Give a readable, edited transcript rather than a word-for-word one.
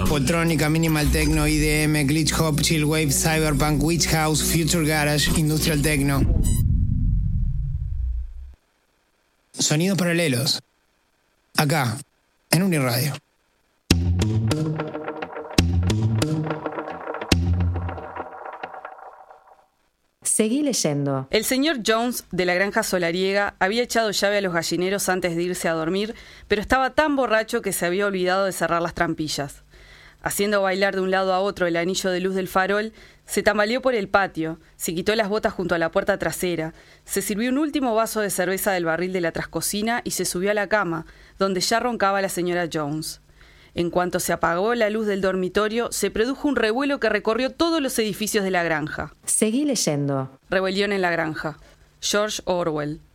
Poltrónica, Minimal Techno, IDM, Glitch Hop, Chill Wave, Cyberpunk, Witch House, Future Garage, Industrial Techno. Sonidos paralelos. Acá, en Uniradio. Seguí leyendo. El señor Jones, de la granja solariega, había echado llave a los gallineros antes de irse a dormir, pero estaba tan borracho que se había olvidado de cerrar las trampillas. Haciendo bailar de un lado a otro el anillo de luz del farol, se tambaleó por el patio, se quitó las botas junto a la puerta trasera, se sirvió un último vaso de cerveza del barril de la trascocina y se subió a la cama, donde ya roncaba la señora Jones. En cuanto se apagó la luz del dormitorio, se produjo un revuelo que recorrió todos los edificios de la granja. Seguí leyendo. Rebelión en la granja. George Orwell.